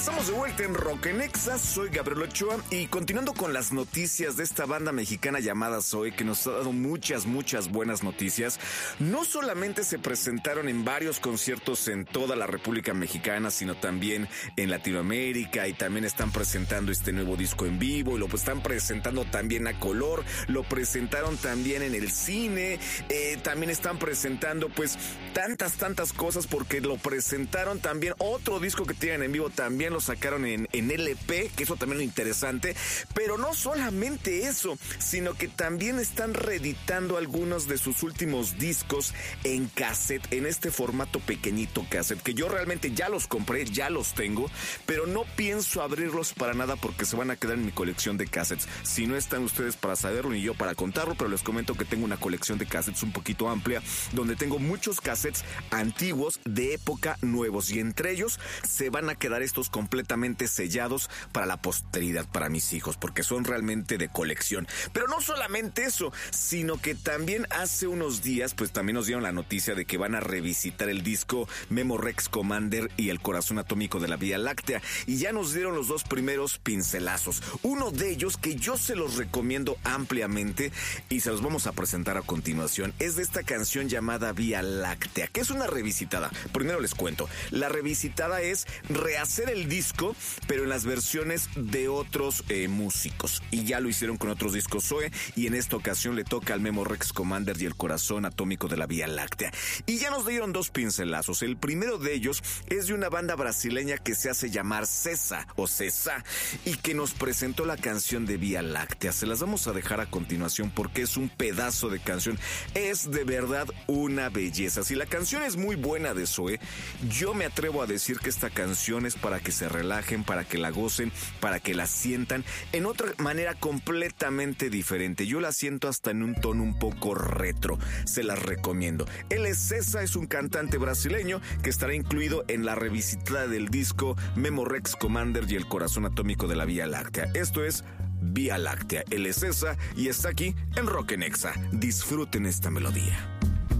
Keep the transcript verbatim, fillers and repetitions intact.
Estamos de vuelta en Rock en Exa, soy Gabriel Ochoa y continuando con las noticias de esta banda mexicana llamada Zoe, que nos ha dado muchas, muchas buenas noticias. No solamente se presentaron en varios conciertos en toda la República Mexicana, sino también en Latinoamérica, y también están presentando este nuevo disco en vivo, y lo están presentando también a color, lo presentaron también en el cine, eh, también están presentando pues tantas, tantas cosas, porque lo presentaron también, otro disco que tienen en vivo también lo sacaron en, en L P, que eso también es interesante, pero no solamente eso, sino que también están reeditando algunos de sus últimos discos en cassette, en este formato pequeñito cassette, que yo realmente ya los compré, ya los tengo, pero no pienso abrirlos para nada porque se van a quedar en mi colección de cassettes. Si no están ustedes para saberlo ni yo para contarlo, pero les comento que tengo una colección de cassettes un poquito amplia, donde tengo muchos cassettes antiguos de época nuevos, y entre ellos se van a quedar estos completamente sellados para la posteridad, para mis hijos, porque son realmente de colección. Pero no solamente eso, sino que también hace unos días pues también nos dieron la noticia de que van a revisitar el disco Memorex Commander y el Corazón Atómico de la Vía Láctea, y ya nos dieron los dos primeros pincelazos. Uno de ellos que yo se los recomiendo ampliamente y se los vamos a presentar a continuación es de esta canción llamada Vía Láctea, que es una revisitada. Primero les cuento, la revisitada es rehacer el disco, pero en las versiones de otros eh, músicos, y ya lo hicieron con otros discos Zoe, y en esta ocasión le toca al Memorex Commander y el Corazón Atómico de la Vía Láctea. Y ya nos dieron dos pincelazos. El primero de ellos es de una banda brasileña que se hace llamar Cesa o Cesa, y que nos presentó la canción de Vía Láctea. Se las vamos a dejar a continuación porque es un pedazo de canción, es de verdad una belleza. Si la canción es muy buena de Zoe, yo me atrevo a decir que esta canción es para que se relajen, para que la gocen, para que la sientan en otra manera completamente diferente. Yo la siento hasta en un tono un poco retro, se las recomiendo. Él es Cesa, es un cantante brasileño que estará incluido en la revisitada del disco Memorex Commander y el Corazón Atómico de la Vía Láctea. Esto es Vía Láctea. Él es Cesa y está aquí en Rock en Exa. Disfruten esta melodía.